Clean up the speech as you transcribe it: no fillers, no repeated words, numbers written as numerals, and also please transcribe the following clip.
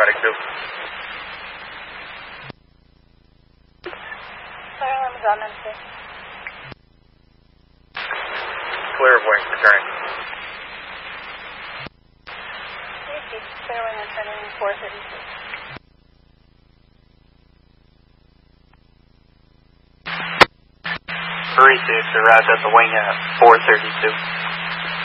paramedic 2. Clear Amazon M2. Clear of wing, returning. Clear wing returning 432. Arrived at the wing at 432.